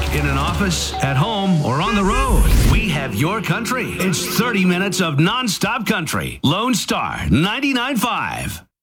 in an office, at home, or on the road. We have your country. It's 30 minutes of nonstop country. Lone Star 99.5.